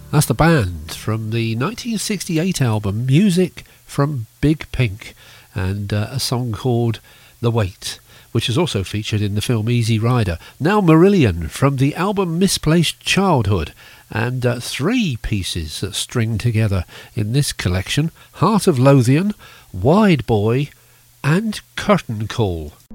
That's the band from the 1968 album Music from Big Pink, and a song called The Weight, which is also featured in the film Easy Rider. Now Marillion from the album Misplaced Childhood, and three pieces that string together in this collection: Heart of Lothian, Wide Boy and Curtain Call.